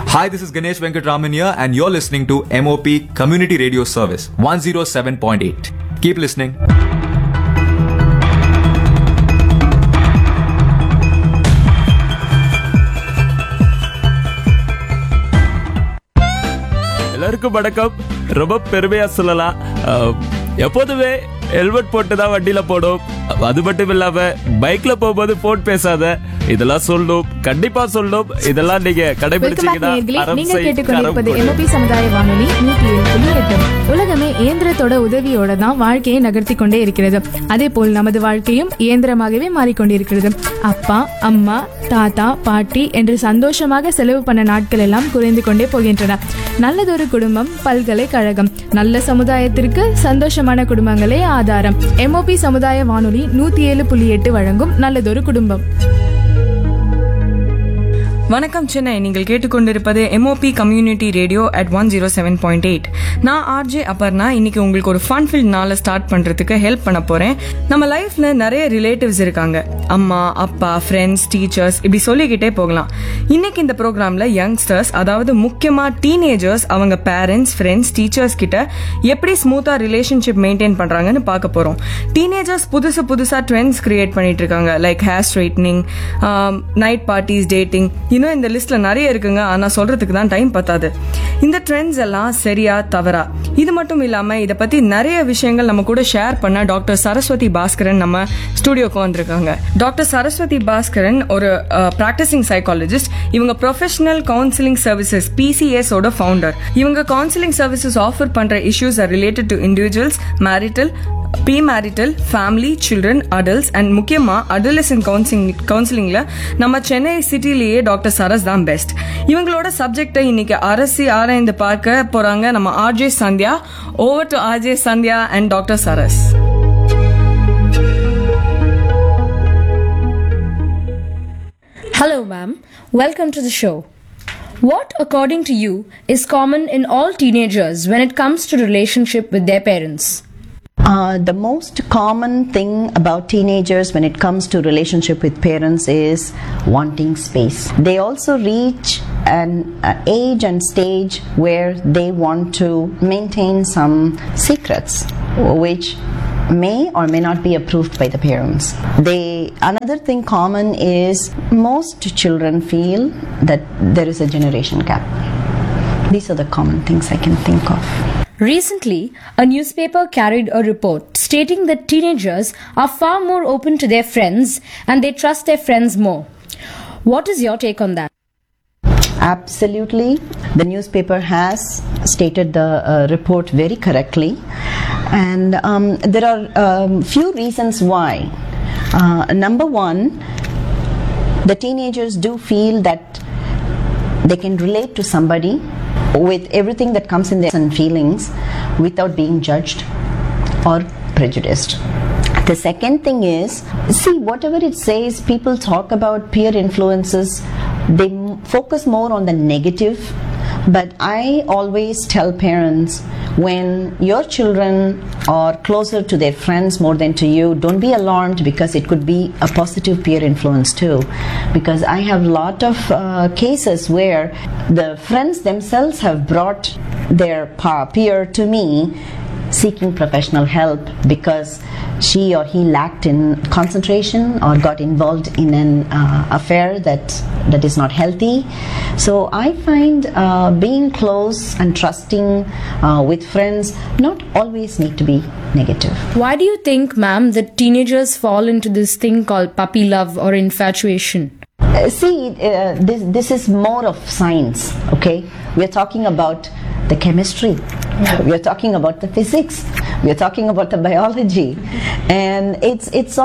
Hi, this is Ganesh Venkatraman here, and you're listening to MOP Community Radio Service 107.8. Keep listening. எல்லாருக்கும் வணக்கம். ரொம்ப பெருமையா சொல்லலாம். எப்போதுமே ஹெல்மெட் போட்டு தான் வண்டியில போடும். அது மட்டும் இல்லாம பைக்ல போகும்போது போன் பேசாத, இதெல்லாம் சொல்லணும், கண்டிப்பா சொல்லணும். இதெல்லாம் நீங்க கடைபிடிச்சீங்கன்னா நீங்க கேட்டுக்கொண்டிருப்பது MOP சமுதாய வானொலி 107.8. உலகமே இயந்திரத்தோட உதவியோட தான் வாழ்க்கையை நகர்த்தி கொண்டே இருக்கிறது. அதே போல் நமது வாழ்க்கையும் இயந்திரமாகவே மாறிக்கொண்டிருக்கிறது. அப்பா, அம்மா, தாத்தா, பாட்டி என்று சந்தோஷமாக செலவு பண்ண நாட்கள் எல்லாம் குறைந்து கொண்டே போகின்றன. நல்லதொரு குடும்பம் பல்கலைக்கழகம். நல்ல சமுதாயத்திற்கு சந்தோஷமான குடும்பங்களே ஆதாரம். MOP சமுதாய வானொலி 107.8 வழங்கும் நல்லதொரு குடும்பம். வணக்கம் சென்னை. நீங்கள் கேட்டுக்கொண்டிருப்பது MOP கம்யூனிட்டி ரேடியோ அட் 107.8. நான் RJ அபர்ணா. இன்னைக்கு உங்களுக்கு ஒரு ஃபன் ஃபீல்ட் நாளை ஸ்டார்ட் பண்றதுக்கு ஹெல்ப் பண்ண போறேன். நம்ம லைஃப்ல நிறைய ரிலேட்டிவ்ஸ் இருக்காங்க. அம்மா, அப்பா, ஃப்ரெண்ட்ஸ், டீச்சர்ஸ், இப்படி சொல்லிக்கிட்டே போகலாம். இன்னைக்கு இந்த ப்ரோக்ராம்ல யங்ஸ்டர்ஸ், அதாவது முக்கியமா டீனேஜர்ஸ், அவங்க பேரண்ட்ஸ், ஃப்ரெண்ட்ஸ், டீச்சர்ஸ் கிட்ட எப்படி ஸ்மூத்தா ரிலேஷன்ஷிப் மெயின்டைன் பண்றாங்கன்னு பார்க்க போறோம். டீனேஜர்ஸ் புதுசா ட்ரெண்ட்ஸ் கிரியேட் பண்ணிட்டு இருக்காங்க. Like hair straightening, night parties, dating, இன்னும் இந்த லிஸ்ட்ல நிறைய இருக்குங்க. ஆனா சொல்றதுக்கு தான் டைம் பத்தாது. இந்த ட்ரெண்ட்ஸ் எல்லாம் சரியா தவறா? இது மட்டும் இல்லாம இத பத்தி நிறைய விஷயங்கள் நம்ம கூட ஷேர் பண்ண டாக்டர் சரஸ்வதி பாஸ்கரன் நம்ம ஸ்டுடியோக்கு வந்திருக்காங்க. டாக்டர் சரஸ்வதி பாஸ்கரன் ஒரு பிராக்டிசிங் சைக்காலஜிஸ்ட். இவங்க ப்ரொஃபஷனல் கவுன்சிலிங் சர்வீசஸ் PCS ஓட ஃபவுண்டர். இவங்க கவுன்சிலிங் சர்வீசஸ் ஆஃபர் பண்ற issues R related to individuals, marital, pre-marital, family, children, adults and முக்கியமா அடலசன்ட் கவுன்சிலிங்ல நம்ம சென்னை சிட்டிலேயே டாக்டர் சரஸ் தான் பெஸ்ட். இவங்களோட சப்ஜெக்டை இன்னைக்கு அரசி ஆராய்ந்து பார்க்க போறாங்க நம்ம RJ Sandhya. Over to RJ Sandhya and doctor Saras. Hello ma'am, welcome to the show. What, according to you, is common in all teenagers when it comes to relationship with their parents? The most common thing about teenagers when it comes to relationship with parents is wanting space. They also reach an age and stage where they want to maintain some secrets which may or may not be approved by the parents. Another thing common is most children feel that there is a generation gap. These are the common things I can think of. Recently, a newspaper carried a report stating that teenagers are far more open to their friends and they trust their friends more. What is your take on that? Absolutely. The newspaper has stated the report very correctly, and there are few reasons why. Number one, the teenagers do feel that they can relate to somebody with everything that comes in their feelings without being judged or prejudiced. The second thing is, see, whatever it says, people talk about peer influences, they focus more on the negative. But I always tell parents, when your children are closer to their friends more than to you, don't be alarmed, because it could be a positive peer influence too. Because I have a lot of cases where the friends themselves have brought their peer to me seeking professional help because she or he lacked in concentration or got involved in an affair that is not healthy. So I find being close and trusting with friends not always need to be negative. Why do you think, ma'am, that teenagers fall into this thing called puppy love or infatuation? This is more of science, okay? We are talking about the chemistry. We are talking about the physics. We are talking about the biology, and it's